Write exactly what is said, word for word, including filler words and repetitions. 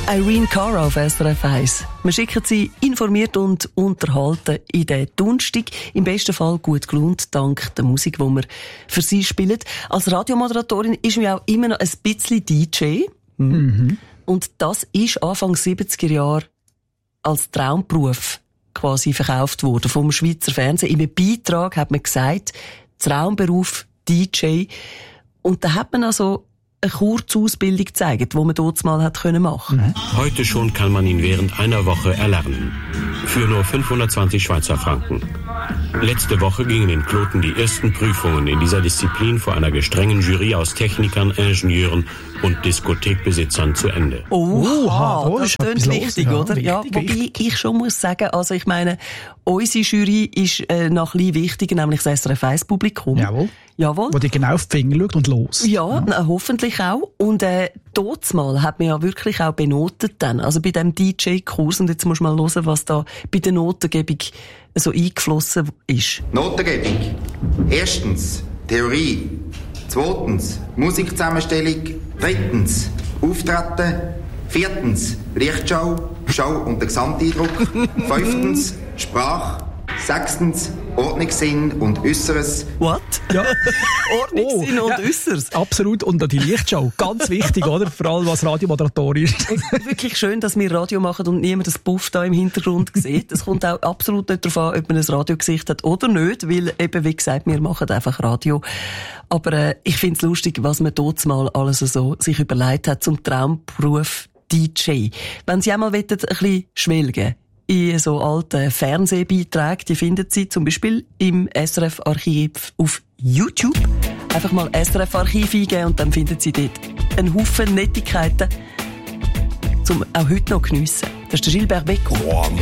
Irene Cara auf S R F eins. Wir schicken Sie informiert und unterhalten in den Donnerstag. Im besten Fall gut gelohnt, dank der Musik, die wir für Sie spielen. Als Radiomoderatorin ist mir auch immer noch ein bisschen D J. Mhm. Und das ist Anfang siebziger Jahre als Traumberuf quasi verkauft worden vom Schweizer Fernsehen. In einem Beitrag hat man gesagt, Traumberuf D J. Und da hat man also eine Kurzausbildung gezeigt, die man dort mal hat können machen. Heute schon kann man ihn während einer Woche erlernen. Für nur fünfhundertzwanzig Schweizer Franken. Letzte Woche gingen in Kloten die ersten Prüfungen in dieser Disziplin vor einer gestrengen Jury aus Technikern, Ingenieuren und Diskothekbesitzern zu Ende. Oh, wow, das klingt wichtig, los, oder? Ja, wichtig, wobei wichtig. ich schon muss sagen, also ich meine, unsere Jury ist äh, noch ein bisschen wichtiger, nämlich das S R F eins Publikum. Jawohl. Jawohl. Wo die genau auf die Finger schaut und los. Ja, ja. Hoffentlich auch. Und äh, dort mal hat man ja wirklich auch benotet dann. Also bei dem D J-Kurs, und jetzt musst du mal hören, was da bei der Notengebung so eingeflossen ist. Notengebung. Erstens, Theorie. Zweitens, Musikzusammenstellung. Drittens, Auftreten. Viertens, Lichtschau, Schau und der Gesamteindruck. Fünftens, Sprache. Sechstens, Ordnungssinn und Äußeres. What? Ja. Ordnungssinn Oh, und ja. Äußeres. Absolut. Und die Lichtschau. Ganz wichtig, oder? Vor allem als Radiomoderatorin ist. Und wirklich schön, dass wir Radio machen und niemand das Puff da im Hintergrund sieht. Es kommt auch absolut nicht darauf an, ob man ein Radiogesicht hat oder nicht, weil eben, wie gesagt, wir machen einfach Radio. Aber äh, ich finde es lustig, was man dort mal alles so sich überlegt hat zum Traumberuf D J. Wenn Sie einmal wollen, ein bisschen schwelgen in so alten Fernsehbeiträgen, die finden Sie zum Beispiel im S R F-Archiv auf YouTube. Einfach mal S R F-Archiv eingeben und dann finden Sie dort einen Haufen Nettigkeiten, zum auch heute noch geniessen. Das ist der Gilbert Bécaud.